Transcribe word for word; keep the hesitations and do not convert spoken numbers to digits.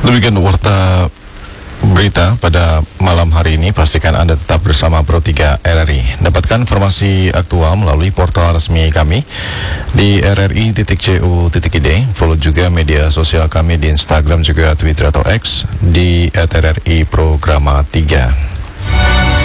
Demikian warta berita pada malam hari ini. Pastikan Anda tetap bersama Pro tiga R R I. Dapatkan informasi aktual melalui portal resmi kami di r r i titik c o titik i d. Follow juga media sosial kami di Instagram juga Twitter atau X di at r r i programa tiga.